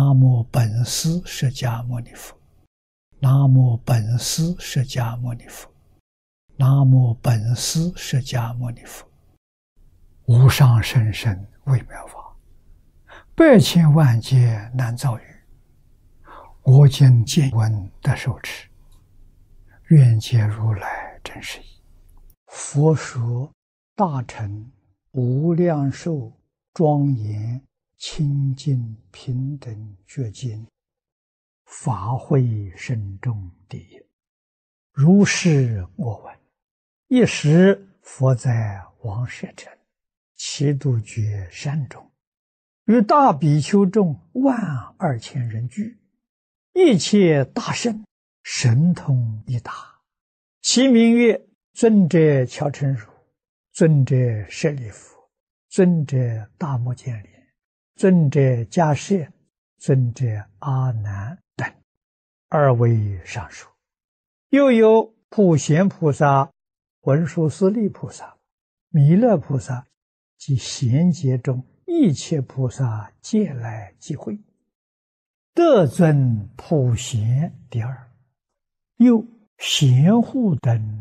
南无本师释迦牟尼佛，南无本师释迦牟尼佛，南无本师释迦牟尼佛。无上甚深微妙法，百千万劫难遭遇。我今见闻得受持，愿解如来真实义。佛说大乘无量寿庄严清净平等觉经，法会深重第一。如是我闻。一时佛在王舍城祇度觉山中，与大比丘众12000人聚，一切大圣神通一达，其名曰尊者乔陈如、尊者舍利弗、尊者大目犍连、尊者迦叶、尊者阿难等，2位上首。又有普贤菩萨、文殊师利菩萨、弥勒菩萨及贤劫中一切菩萨皆来集会，得尊普贤第2。又贤护等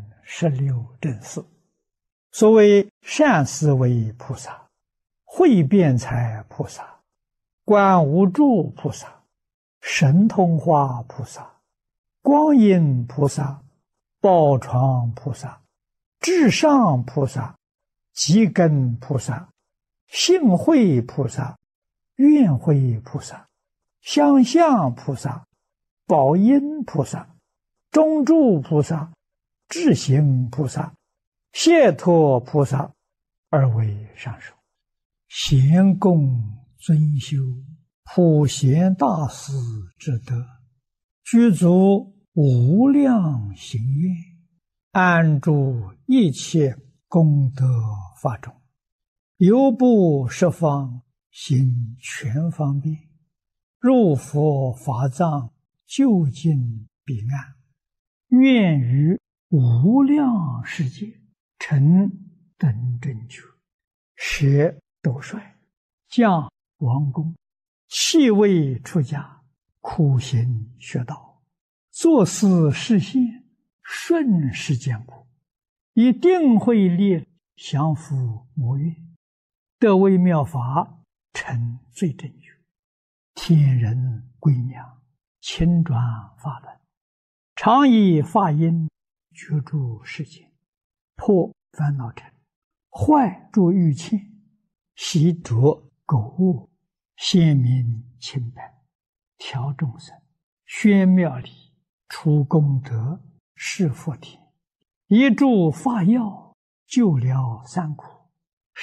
16正士，所谓善思维菩萨、慧辩才菩萨、观无住菩萨、神通化菩萨、光阴菩萨、宝床菩萨、至上菩萨、极根菩萨、性慧菩萨、愿慧菩萨、相向菩萨、宝音菩萨、中住菩萨、智行菩萨、解脱菩萨，2位上首。贤供尊修普贤大士之德，具足无量行愿，安住一切功德法中，犹不十方行全方便，入佛法藏，究竟彼岸，愿于无量世界成等正觉，舍斗率，降王宫，弃位出家，苦行学道，作思示现，顺世间苦，以定慧力降伏魔怨，得微妙法，成最正觉，天人归娘，亲转法轮，常以法音居住世间，破烦恼尘，坏诸欲嗔，习着垢恶，显明清白，调众生，宣妙理，除功德，示佛田，一助法要，救了三苦，